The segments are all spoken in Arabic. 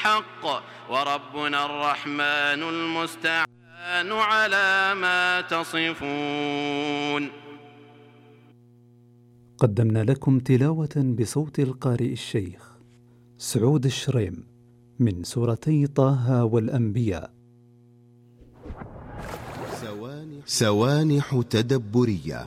الحق، وربنا الرحمن المستعان على ما تصفون. قدمنا لكم تلاوة بصوت القارئ الشيخ سعود الشريم من سورتي طه والأنبياء. سوانح تدبرية.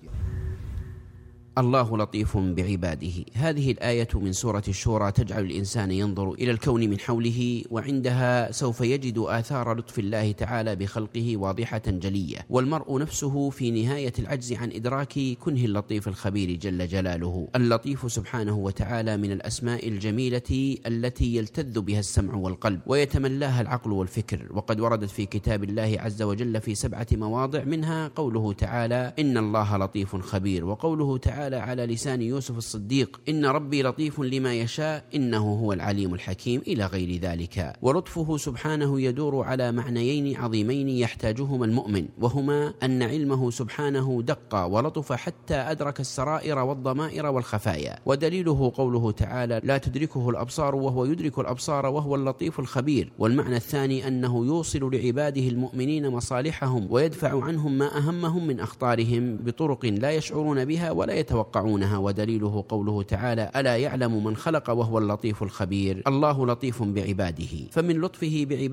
الله لطيف بعباده. هذه الآية من سورة الشورى تجعل الإنسان ينظر إلى الكون من حوله، وعندها سوف يجد آثار لطف الله تعالى بخلقه واضحة جلية، والمرء نفسه في نهاية العجز عن إدراك كنه اللطيف الخبير جل جلاله. اللطيف سبحانه وتعالى من الأسماء الجميلة التي يلتذ بها السمع والقلب ويتملاها العقل والفكر، وقد وردت في كتاب الله عز وجل في 7 مواضع، منها قوله تعالى: إن الله لطيف خبير، وقوله تعالى على لسان يوسف الصديق: إن ربي لطيف لما يشاء إنه هو العليم الحكيم، إلى غير ذلك. ولطفه سبحانه يدور على معنيين عظيمين يحتاجهما المؤمن، وهما أن علمه سبحانه دق ولطف حتى أدرك السرائر والضمائر والخفايا، ودليله قوله تعالى: لا تدركه الأبصار وهو يدرك الأبصار وهو اللطيف الخبير. والمعنى الثاني أنه يوصل لعباده المؤمنين مصالحهم ويدفع عنهم ما أهمهم من أخطارهم بطرق لا يشعرون بها ولا يتوقعونها، ودليله قوله تعالى: ألا يعلم من خلق وهو اللطيف الخبير. الله لطيف بعباده، فمن لطفه بعباده